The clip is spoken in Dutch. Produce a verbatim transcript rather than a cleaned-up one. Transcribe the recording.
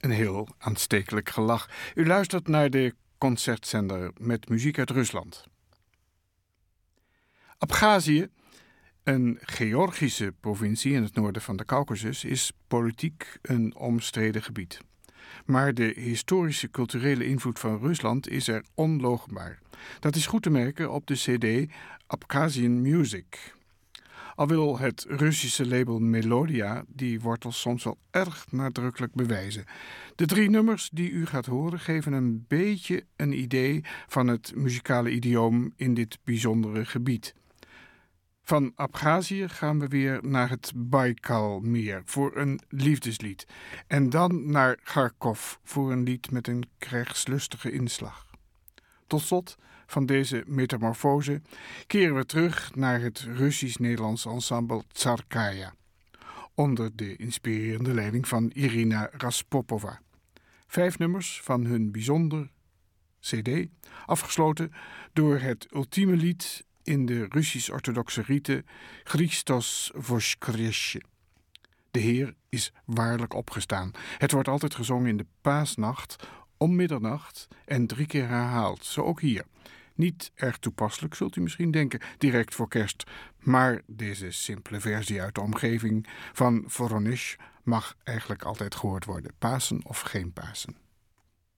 Een heel aanstekelijk gelach. U luistert naar de concertzender met muziek uit Rusland. Abhazie, een Georgische provincie in het noorden van de Caucasus, is politiek een omstreden gebied. Maar de historische culturele invloed van Rusland is er onloochenbaar. Dat is goed te merken op de cd Abkhazian Music. Al wil het Russische label Melodia die wortels soms wel erg nadrukkelijk bewijzen. De drie nummers die u gaat horen geven een beetje een idee van het muzikale idioom in dit bijzondere gebied. Van Abhazie gaan we weer naar het Baikalmeer voor een liefdeslied. En dan naar Kharkov voor een lied met een krijgslustige inslag. Tot slot van deze metamorfose keren we terug naar het Russisch-Nederlands ensemble Tsarkaya, onder de inspirerende leiding van Irina Raspopova. Vijf nummers van hun bijzonder cd, afgesloten door het ultieme lied in de Russisch-orthodoxe rite Christos Voskresje. De Heer is waarlijk opgestaan. Het wordt altijd gezongen in de paasnacht, om middernacht en drie keer herhaald, zo ook hier. Niet erg toepasselijk, zult u misschien denken, direct voor kerst. Maar deze simpele versie uit de omgeving van Voronezh mag eigenlijk altijd gehoord worden. Pasen of geen Pasen.